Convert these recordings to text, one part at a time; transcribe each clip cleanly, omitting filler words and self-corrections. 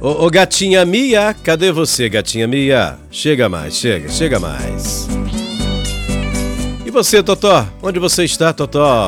Ô gatinha Mia, cadê você, gatinha Mia? Chega mais, chega mais. E você, Totó? Onde você está, Totó?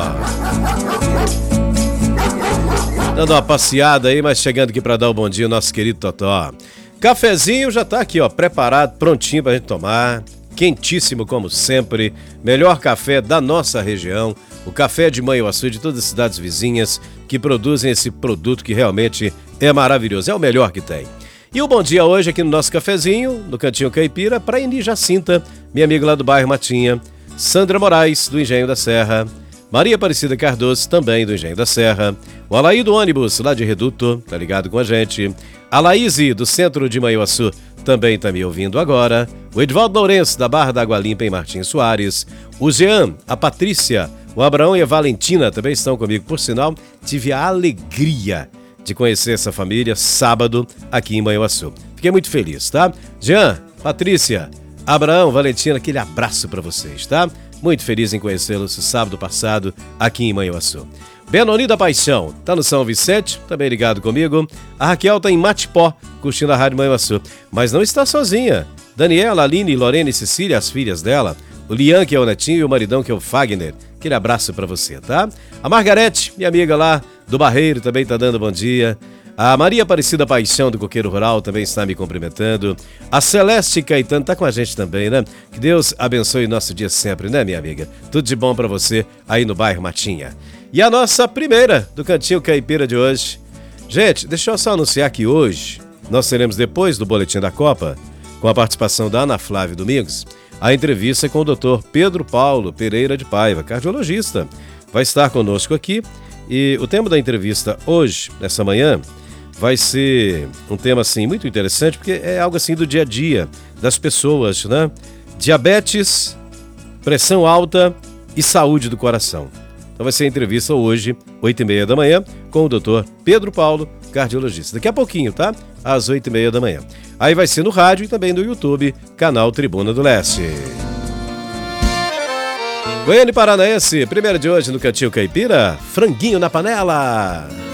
Dando uma passeada aí, mas chegando aqui para dar o bom dia ao nosso querido Totó. Cafezinho já tá aqui, ó, preparado, prontinho pra gente tomar. Quentíssimo como sempre. Melhor café da nossa região. O café de Manhuaçu, de todas as cidades vizinhas que produzem esse produto que realmente é maravilhoso. É o melhor que tem. E o bom dia hoje aqui no nosso cafezinho, no Cantinho Caipira, para Eni Jacinta, minha amiga lá do bairro Matinha. Sandra Moraes, do Engenho da Serra. Maria Aparecida Cardoso, também do Engenho da Serra. O Alaí do ônibus, lá de Reduto, tá ligado com a gente. A Laíse, do centro de Manhuaçu, também tá me ouvindo agora. O Edvaldo Lourenço, da Barra da Água Limpa, em Martins Soares. O Jean, a Patrícia, o Abraão e a Valentina também estão comigo. Por sinal, tive a alegria de conhecer essa família sábado aqui em Manhuaçu. Fiquei muito feliz, tá? Jean, Patrícia, Abraão, Valentina, aquele abraço para vocês, tá? Muito feliz em conhecê-los sábado passado aqui em Manhuaçu. Benoni da Paixão, tá no São Vicente, também ligado comigo. A Raquel tá em Matipó, curtindo a Rádio Manhuaçu, mas não está sozinha. Daniela, Aline, Lorena e Cecília, as filhas dela. O Lian, que é o netinho, e o maridão, que é o Fagner. Aquele abraço pra você, tá? A Margarete, minha amiga lá do Barreiro, também tá dando bom dia. A Maria Aparecida Paixão, do Coqueiro Rural, também está me cumprimentando. A Celeste Caetano tá com a gente também, né? Que Deus abençoe o nosso dia sempre, né, minha amiga? Tudo de bom pra você aí no bairro Matinha. E a nossa primeira do Cantinho Caipira de hoje. Gente, deixa eu só anunciar que hoje nós teremos, depois do Boletim da Copa, com a participação da Ana Flávia Domingos, a entrevista com o Dr. Pedro Paulo Pereira de Paiva, cardiologista. Vai estar conosco aqui e o tema da entrevista hoje, nessa manhã, vai ser um tema assim muito interessante, porque é algo assim do dia a dia das pessoas, né? Diabetes, pressão alta e saúde do coração. Então vai ser a entrevista hoje, 8h30 da manhã, com o Dr. Pedro Paulo, cardiologista. Daqui a pouquinho, tá? Às 8h30 da manhã. Aí vai ser no rádio e também no YouTube, canal Tribuna do Leste. Goiânia e Paranaense, primeira de hoje no Cantinho Caipira, franguinho na panela.